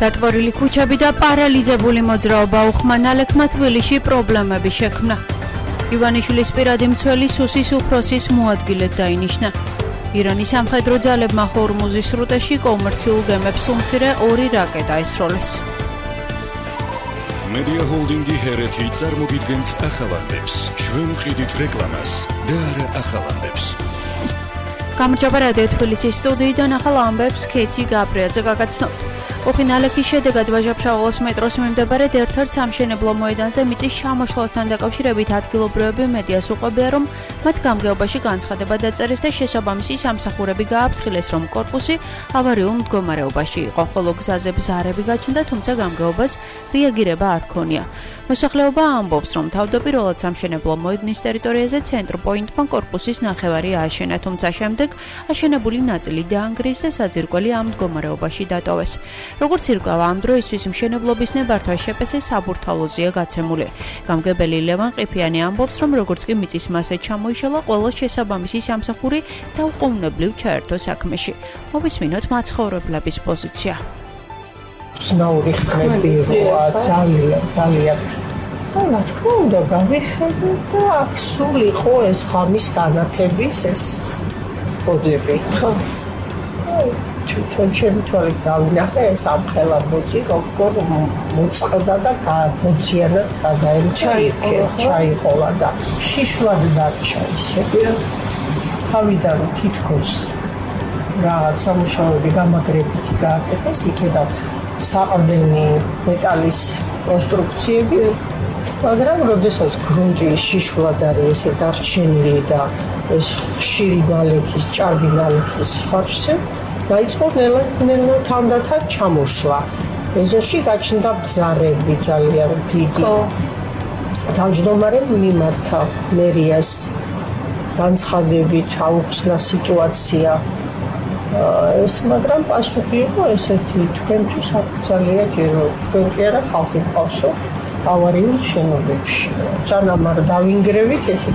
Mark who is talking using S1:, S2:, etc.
S1: დატბორილი ქუჩები და პარალიზებული მოძრაობა უხმანალექმა თბილისში პრობლემები შექმნა. ივანიშვილის პირადი მცველი სუსის უფროსის მოადგილედ დაინიშნა. ირანის სამხედრო ძალებმა ჰორმუზის სრუტეში კომერციულ გემებს უმცირე 2 რაკეტა ესროლეს.
S2: Media Holding-ი ჰერეთი წარმოგიდგენთ ახალანდებს, ჩვენ მყიდით რეკლამას და არა ახალანდებს.
S1: გამარჯობა რადიო თბილისის სტუდიიდან ახალ ამბებს ქეთი გაბრიაძე გაგაცნობთ. უხინალექის შედეგად ვაჟა-ფშაველას მეტროს მიმდებარე ერთ-ერთ სამშენებლო მოედანზე მიწის ჩამოშლასთან დაკავშირებით ადგილობრივები მედიას უყვებიან, რომ მათ გამგეობაში განცხადება დაწერეს და შესაბამისი სამსახურები გააფრთხილეს, რომ კორპუსი ავარიულ მდგომარეობაში იყო, ხოლო გზაზე ბზარები გაჩნდა, თუმცა გამგეობას რეაგირება არ ჰქონია. მოსახლეობა ამბობს, რომ თავდაპირველად სამშენებლო მოედნის ტერიტორიაზე ცენტრპოინტმა კორპუსის ნახევარი ააშენა, თუმცა შემდეგ აშენებული ნაწილი დაანგრიეს და საძირკველი ამ მდგომარეობაში დატოვეს. როგორც ირკვევა, ამ დროისთვის მშენებლობის ნებართვა შეპესე საბურთალოზეა გაცემული. გამგებელი ლევან ყიფიანი ამბობს, რომ როგორც კი მიწის მასე ჩამოიშალა, ყველა შესაბამისი სამსახური დაუყოვნებლივ ჩაერთო საქმეში. მოვისმინოთ მაცხოვრებლების პოზიცია.
S3: Snauri ხმები ძალიან რა თქმა უნდა გავიხედე და აქ სულ იყო ეს ღამის განათების ეს პოზები. თვითონ ჩემი თვალით დავინახე ეს ამხელა მოწი როგორ მოწყდა და მოძიანად გადაერჩა ჩაიყოლა და შიშვად დარჩა ისე. თავიდან თითქოს რაღაც სამუშაოები გამაგრებითი გააკეთეს იქედან საყრდენი მეტალის კონსტრუქციები, მაგრამ როდესაც გრუნტი შიშვად არის ესე დარჩენილი და ეს ხშირი ნალექის, ჭარბი ნალექის ხარჯზე დაიწყო ნელა თანდათან ჩამოშლა. ეზოში გაჩნდა ბზარები ძალიან დიდი. თავმჯდომარემ მიმართა მერიას განცხადებით აუხსნა სიტუაცია. მაგრამ პასუხი იყო ესეთი, თქვენთვის აკრძალია ჯერო, თქვენ კი არა ხალხი მყავსო ავარიულ შენობებში. სანამ არ დავინგრევით ეს